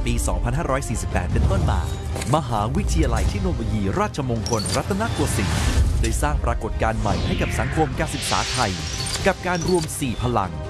ปี 2548 เป็นต้นมา มหาวิทยาลัยเทคโนโลยีราชมงคลรัตนโกสินทร์ได้สร้างปรากฏการณ์ใหม่ให้กับสังคมการศึกษาไทยกับการรวม 4 พลัง